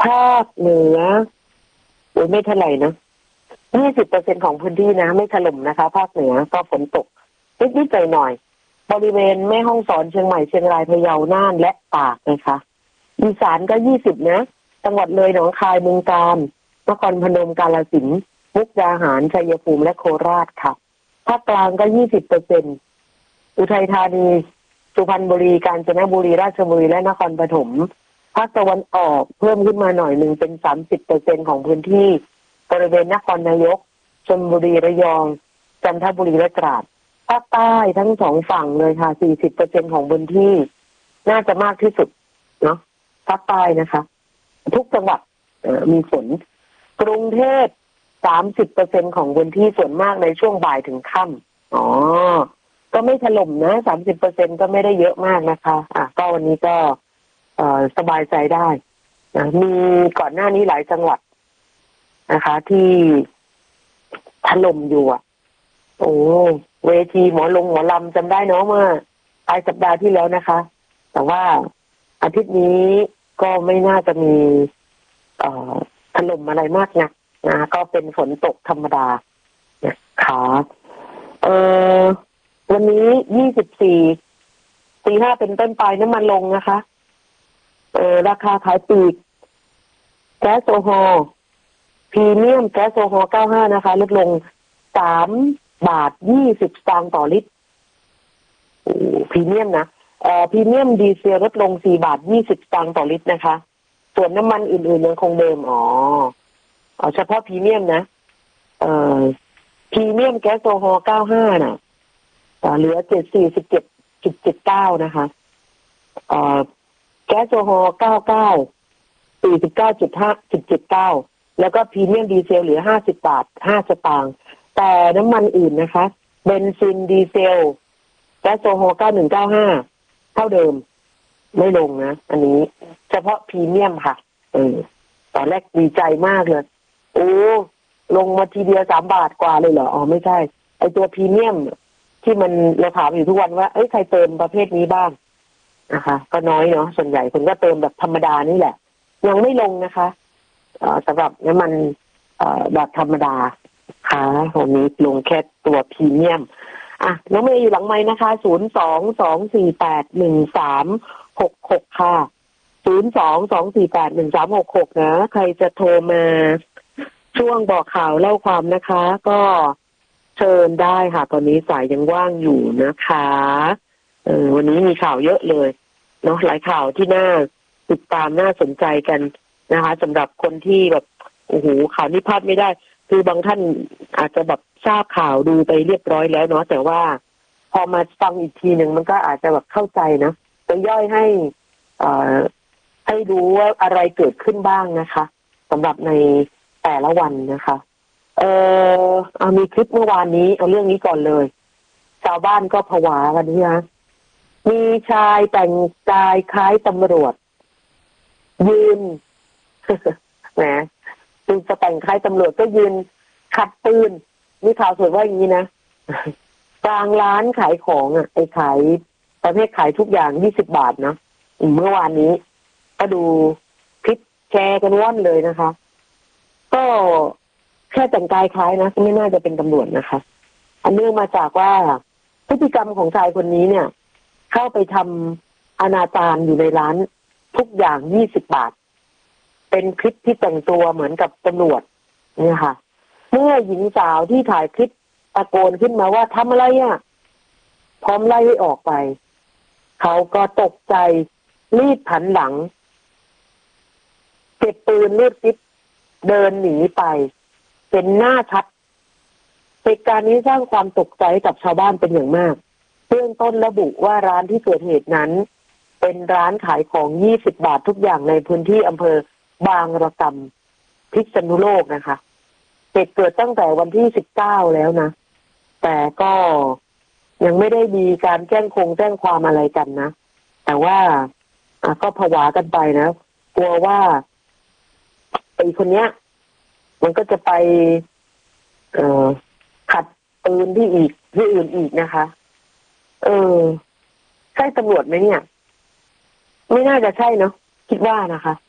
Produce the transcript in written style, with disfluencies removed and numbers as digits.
ภาคเหนือโดยไม่เท่าไหร่นะ20%ของพื้นที่นะไม่ถล่มนะคะภาคเหนือก็ฝนตกนิดๆหน่อยๆบริเวณแม่ฮ่องสอนเชียงใหม่เชียงรายพะเยาน่านและตากนะคะอีสานก็20นะจังหวัดเลยหนองคายบึงกาฬนครพนมกาฬสินธุ์มุกดาหารชัยภูมิและโคราชค่ะภาคกลางก็20%อุทัยธานีสุพรรณบุรีกาญจนบุรีราชบุรีและนครปฐมภาคตะวันออกเพิ่มขึ้นมาหน่อยหนึ่งเป็น30%ของพื้นที่บริเวณนครนายกชลบุรีระยองจันทบุรีและตราดภาคใต้ทั้งสองฝั่งเลยค่ะ40%ของพื้นที่น่าจะมากที่สุดเนาะภาคใต้นะคะทุกจังหวัดมีฝนกรุงเทพ30%ของพื้นที่ส่วนมากในช่วงบ่ายถึงค่ำก็ไม่ถล่มนะ30%ก็ไม่ได้เยอะมากนะคะก็วันนี้ก็สบายใจได้นะมีก่อนหน้านี้หลายจังหวัดนะคะที่ถล่มอยู่เวทีหมอลำจำได้เนาะเมื่อปลายสัปดาห์ที่แล้วนะคะแต่ว่าอาทิตย์นี้ก็ไม่น่าจะมีถล่มอะไรมากนักนะก็เป็นฝนตกธรรมดานะคะวันนี้24.45เป็นต้นไปน้ำมันลงนะคะราคาขายปลีกแก๊สโซฮอล์พรีเมียมแก๊สโซฮอล์95นะคะลดลง3.20 สตางค์ต่อลิตรพรีเมียมนะพรีเมียมดีเซลลดลง4.20 สตางค์ต่อลิตรนะคะส่วนน้ำมันอื่นๆยังคงเดิมเฉพาะพรีเมียมนะพรีเมียมแก๊สโซฮอล์95น่ะเหลือ747.79นะคะแก๊สโซฮอล์99 49.5.79แล้วก็พรีเมียมดีเซลเหลือ50 บาท5 สตางค์แต่น้ำมันอื่นนะคะเบนซินดีเซลแก๊สโซฮอล์9195เท่าเดิมไม่ลงนะอันนี้เฉพาะพรีเมียมค่ะตอนแรกดีใจมากเลยลงมาทีเดียว3 บาทกว่าเลยเหรอไม่ใช่ไอตัวพรีเมียมที่มันเราถามอยู่ทุกวันว่าใครเติมประเภทนี้บ้างนะคะก็น้อยเนาะส่วนใหญ่คนก็เติมแบบธรรมดานี่แหละยังไม่ลงนะคะสำหรับน้ำมันแบบธรรมดาค่ะวันนี้ลงแค่ตัวพรีเมียมน้องเมย์อยู่หลังไมค์นะคะ022481366ค่ะ022481366นะใครจะโทรมาช่วงบอกข่าวเล่าความนะคะก็เชิญได้ค่ะตอนนี้สายยังว่างอยู่นะคะวันนี้มีข่าวเยอะเลยเนาะหลายข่าวที่น่าติดตามน่าสนใจกันนะคะสำหรับคนที่แบบข่าวนี้พลาดไม่ได้คือบางท่านอาจจะแบบทราบข่าวดูไปเรียบร้อยแล้วเนาะแต่ว่าพอมาฟังอีกทีหนึ่งมันก็อาจจะแบบเข้าใจนะจะย่อยให้รู้ว่าอะไรเกิดขึ้นบ้างนะคะสำหรับในแต่ละวันนะคะมีคลิปเมื่อวานนี้เอาเรื่องนี้ก่อนเลยชาวบ้านก็ผวากันนะมีชายแต่งกายคล้ายตำรวจยืน แหมดูจะแต่งคล้ายตำรวจก็ยืนขัดปืนมีข่าวสวยว่าอย่างนี้นะ กลางร้านขายของขายประเภทขายทุกอย่าง20 บาทนะเมื่อวานนี้ก็ดูคลิปแชร์กันว่อนเลยนะคะก็แค่แต่งกายคล้ายนะไม่น่าจะเป็นตำรวจนะคะอันเนื่องมาจากว่าพฤติกรรมของชายคนนี้เนี่ยเข้าไปทำอนาจารอยู่ในร้านทุกอย่าง20 บาทเป็นคลิปที่แต่งตัวเหมือนกับตำรวจเนี่ยค่ะเมื่อหญิงสาวที่ถ่ายคลิปตะโกนขึ้นมาว่าทำอะไรพร้อมไล่ให้ออกไปเขาก็ตกใจรีบหันหลังเก็บปืนลูดซิปเดินหนีไปเป็นหน้าชัดเหตุการณ์นี้สร้างความตกใจกับชาวบ้านเป็นอย่างมากเบื้องต้นระบุว่าร้านที่เกิดเหตุนั้นเป็นร้านขายของ20 บาททุกอย่างในพื้นที่อำเภอบางระกำพิษณุโลกนะคะเหตุเกิดตั้งแต่วันที่19แล้วนะแต่ก็ยังไม่ได้มีการแจ้งความอะไรกันนะแต่ว่าก็ผวากันไปนะกลัวว่าไอ้คนเนี้ยมันก็จะไปขัดปืนที่อื่นอีกนะคะใช่ตำรวจไหมเนี่ยไม่น่าจะใช่เนาะคิดว่านะคะ